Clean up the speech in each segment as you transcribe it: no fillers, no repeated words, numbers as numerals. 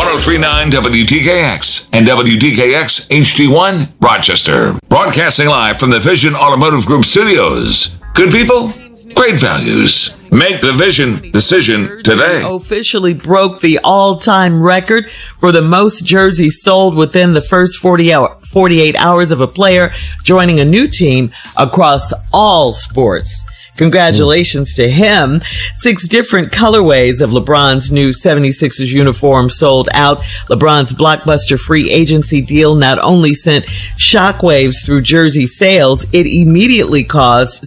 103.9 WDKX and WDKX HD1 Rochester. Broadcasting live from the Vision Automotive Group studios. Good people, great values. Make the Vision decision today. Officially broke the all-time record for the most jerseys sold within the first 48 hours of a player joining a new team across all sports. Congratulations to him. 6 different colorways of LeBron's new 76ers uniform sold out. LeBron's blockbuster free agency deal not only sent shockwaves through jersey sales, it immediately caused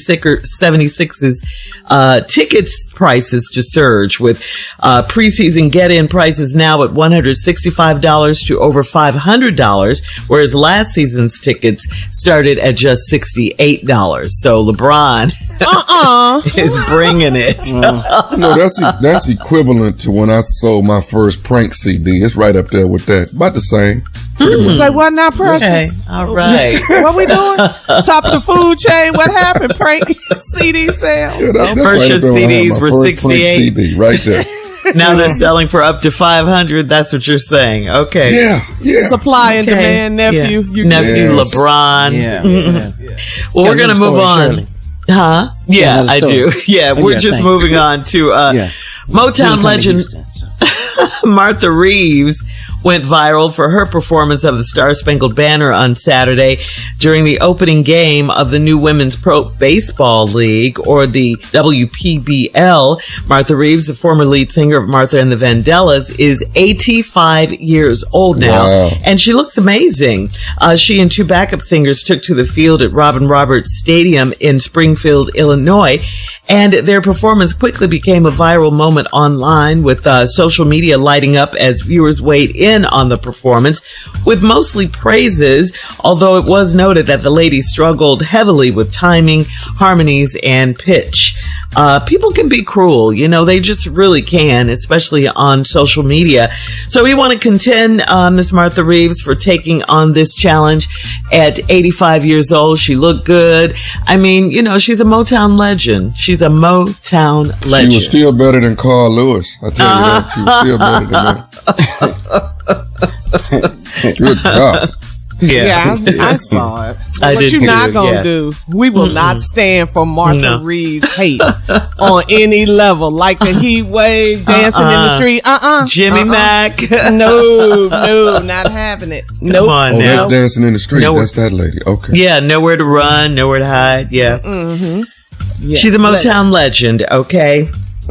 76ers tickets prices to surge, with preseason get-in prices now at $165 to over $500, whereas last season's tickets started at just $68. So LeBron is bringing it. That's equivalent to when I sold my first prank CD. It's right up there with that. About the same. It's like, what now, Precious? Okay, all right. What we doing? Top of the food chain. What happened? Prank CD sales. Yeah, that's First right your CDs were first prank 68. CD right there. Now they're selling for up to 500. That's what you're saying. Okay. Yeah. Supply and demand, nephew. Yeah. Nephew LeBron. Yeah. Well, we're going to move on. Shirley. Huh? Yeah, I do. Yeah, we're just moving on to Motown legend Martha Reeves went viral for her performance of the Star-Spangled Banner on Saturday during the opening game of the new Women's Pro Baseball League, or the WPBL. Martha Reeves, the former lead singer of Martha and the Vandellas, is 85 years old now, and she looks amazing. She and 2 backup singers took to the field at Robin Roberts Stadium in Springfield, Illinois, and their performance quickly became a viral moment online, with social media lighting up as viewers weighed in on the performance with mostly praises, although it was noted that the ladies struggled heavily with timing, harmonies, and pitch. People can be cruel, they just really can, especially on social media. So we want to contend Miss Martha Reeves for taking on this challenge at 85 years old. She looked good. I mean, she's a Motown legend. She's a Motown legend. She was still better than Carl Lewis. I tell you that. She was still better than that. Good God. Yeah, I saw it. What you not gonna do? We will not stand for Martha Reeves hate on any level, like the heat wave, dancing in the street. Jimmy Mack. No, not having it. Come on now. That's dancing in the street. That's that lady. Okay. Yeah, nowhere to run, nowhere to hide. Yeah. Yeah. She's a Motown legend. Okay.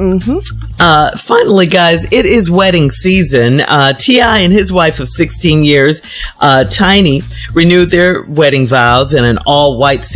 Finally, guys, it is wedding season. T.I. and his wife of 16 years, Tiny, renewed their wedding vows in an all-white